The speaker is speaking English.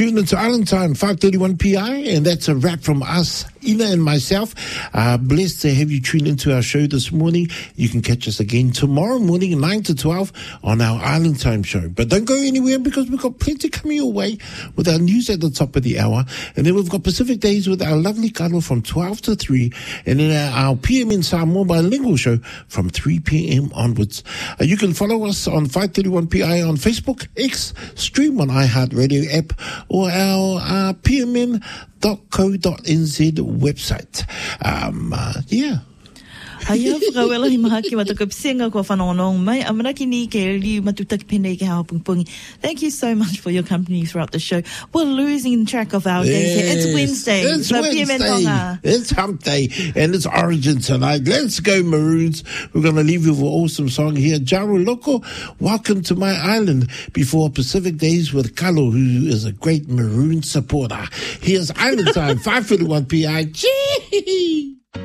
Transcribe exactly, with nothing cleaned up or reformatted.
tuned into Island Time, five thirty-one P I, and that's a wrap from us, Ina and myself. Uh, blessed to have you tuned into our show this morning. You can catch us again tomorrow morning, nine to twelve, on our Island Time show. But don't go anywhere, because we've got plenty coming your way with our news at the top of the hour. And then we've got Pacific Days with our lovely Carlo from twelve to three. And then our, our P M in Samoa bilingual show from three p.m. onwards. Uh, you can follow us on five thirty-one P I on Facebook, X, stream on iHeartRadio app, or our uh, p m n dot co dot n z website. Um, uh, yeah. Haia whakawela hi maha ki wata kapisenga ko whanonong mai. Amaraki ni ke liu matutaki pene ke hawa pungpungi. Thank you so much for your company throughout the show. We're losing track of our days here. It's Wednesday. It's so Wednesday. It's hump day. And it's Origin tonight. Let's go Maroons. We're going to leave you with an awesome song here. Jaru Loko, welcome to my island. Before Pacific Days with Carlo, who is a great Maroon supporter. Here's Island Time, five thirty-one P I. Gee!